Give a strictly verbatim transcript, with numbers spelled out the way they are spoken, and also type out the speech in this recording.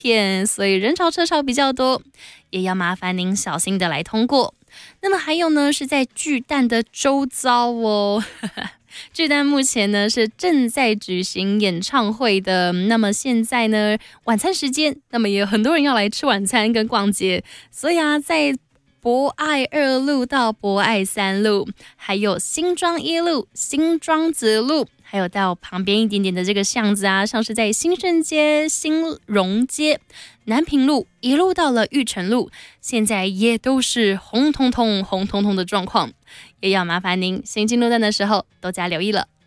天，所以人潮车潮比较多，也要麻烦您小心的来通过。那么还有呢，是在巨蛋的周遭哦。巨蛋目前呢是正在举行演唱会的，那么现在呢晚餐时间，那么也有很多人要来吃晚餐跟逛街，所以啊，在博爱二路到博爱三路，还有新庄一路、新庄子路，还有到旁边一点点的这个巷子啊，像是在新盛街、新荣街、南平路，一路到了玉成路，现在也都是红彤彤、红彤彤的状况，也要麻烦您行进路段的时候多加留意了。